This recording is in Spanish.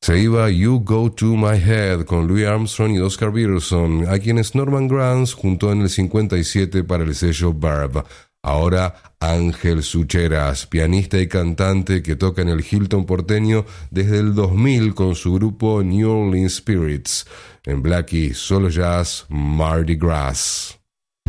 Se iba You Go To My Head con Louis Armstrong y Oscar Peterson, a quienes Norman Granz juntó en el 57 para el sello Verve. Ahora Ángel Sucheras, pianista y cantante que toca en el Hilton porteño desde el 2000 con su grupo New Orleans Spirits. En Blackie Solo Jazz, Mardi Gras.